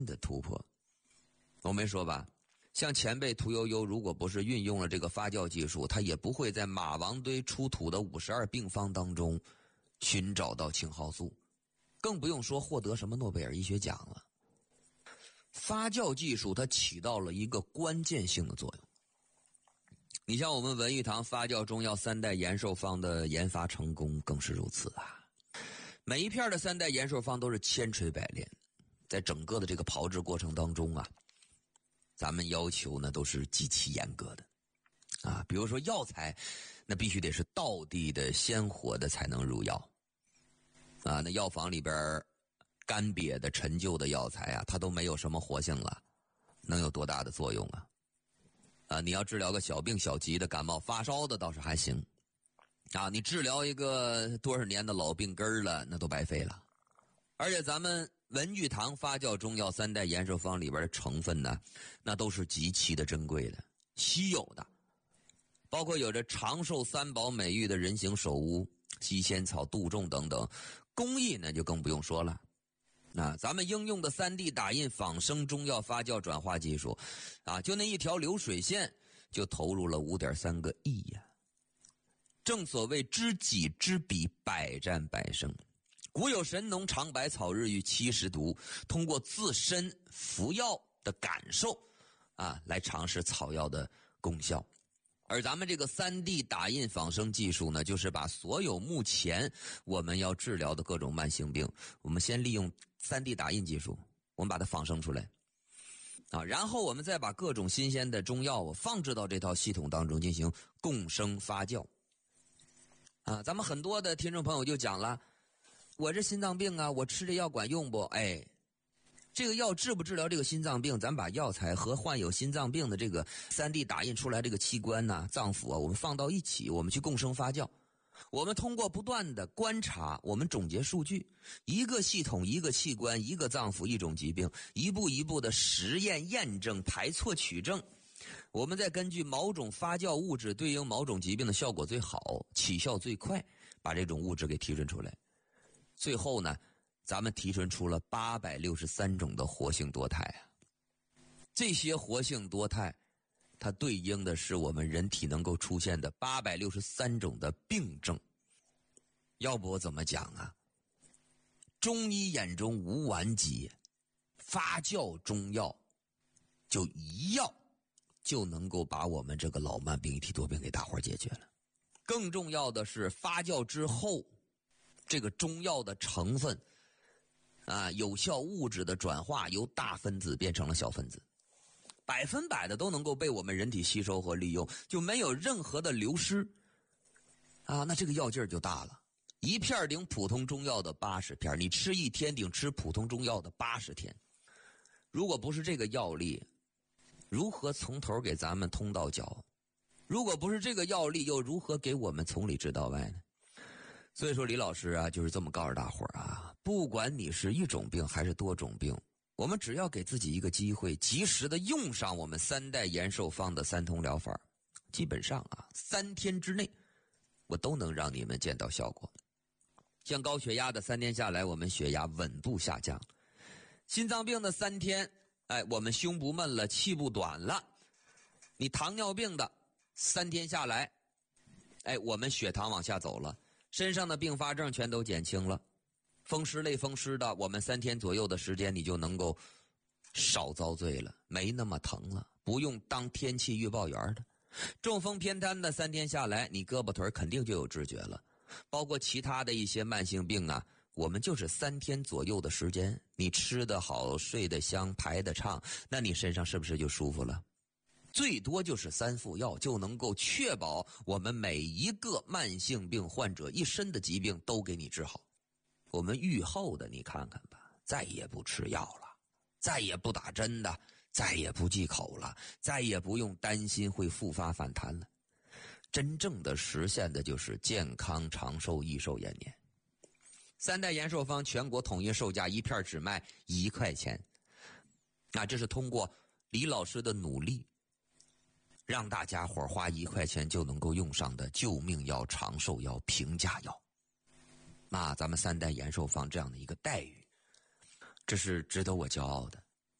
的突破。我没说吧，像前辈屠呦呦，如果不是运用了这个发酵技术，他也不会在马王堆出土的52病方当中寻找到青蒿素，更不用说获得什么诺贝尔医学奖了。发酵技术它起到了一个关键性的作用。你像我们文玉堂发酵中药3代延寿方的研发成功更是如此啊！每一片的3代延寿方都是千锤百炼，在整个的这个炮制过程当中啊，咱们要求呢都是极其严格的啊。比如说药材，那必须得是道地的鲜活的才能入药啊。那药房里边干瘪的陈旧的药材啊，它都没有什么活性了，能有多大的作用啊？你要治疗个小病小疾的感冒发烧的倒是还行啊，你治疗一个多少年的老病根了，那都白费了。而且咱们文玉堂发酵中药3代延寿方里边的成分呢，那都是极其的珍贵的、稀有的，包括有着长寿3宝美誉的人形首乌、西仙草、杜仲等等，工艺呢就更不用说了。咱们应用的3D 打印仿生中药发酵转化技术啊，就那一条流水线就投入了5.3个亿呀。正所谓知己知彼，百战百胜。古有神农尝百草，日遇70毒，通过自身服药的感受啊，来尝试草药的功效。而咱们这个3D 打印仿生技术呢，就是把所有目前我们要治疗的各种慢性病，我们先利用3D 打印技术，我们把它仿生出来啊，然后我们再把各种新鲜的中药放置到这套系统当中进行共生发酵啊。咱们很多的听众朋友就讲了，我这心脏病啊，我吃这药管用不？这个药治不治疗这个心脏病，咱把药材和患有心脏病的这个 3D 打印出来这个器官呐、脏腑啊，我们放到一起，我们去共生发酵。我们通过不断的观察，我们总结数据，一个系统、一个器官、一个脏腑、一种疾病，一步一步的实验验证、排错取证。我们再根据某种发酵物质对应某种疾病的效果最好、起效最快，把这种物质给提纯出来。最后呢，咱们提纯出了863种的活性多肽啊。这些活性多肽它对应的是我们人体能够出现的863种的病症。要不我怎么讲啊？中医眼中无完结，发酵中药就一药就能够把我们这个老慢病、一体多病给大伙解决了。更重要的是，发酵之后这个中药的成分啊，有效物质的转化由大分子变成了小分子，100%的都能够被我们人体吸收和利用，就没有任何的流失啊。那这个药劲儿就大了，一片顶普通中药的80片，你吃1天顶吃普通中药的80天。如果不是这个药力，如何从头给咱们通到脚？如果不是这个药力，又如何给我们从里直到外呢？所以说李老师啊，就是这么告诉大伙儿啊，不管你是一种病还是多种病，我们只要给自己一个机会，及时的用上我们3代延寿方的3通疗法，基本上啊3天之内我都能让你们见到效果。像高血压的3天下来，我们血压稳步下降；心脏病的3天，我们胸不闷了，气不短了；你糖尿病的3天下来，我们血糖往下走了，身上的并发症全都减轻了。风湿类风湿的，我们3天左右的时间，你就能够少遭罪了，没那么疼了，不用当天气预报员的。中风偏瘫的3天下来，你胳膊腿肯定就有知觉了。包括其他的一些慢性病啊，我们就是3天左右的时间，你吃得好，睡得香，排得畅，那你身上是不是就舒服了？最多就是3副药，就能够确保我们每一个慢性病患者一身的疾病都给你治好。我们愈后的你看看吧，再也不吃药了，再也不打针的，再也不忌口了，再也不用担心会复发反弹了。真正的实现的就是健康长寿益寿延年。3代延寿方全国统一售价一片只卖1块钱，那这是通过李老师的努力，让大家伙花1块钱就能够用上的救命药、长寿药、平价药。那咱们3代延寿方这样的一个待遇，这是值得我骄傲的。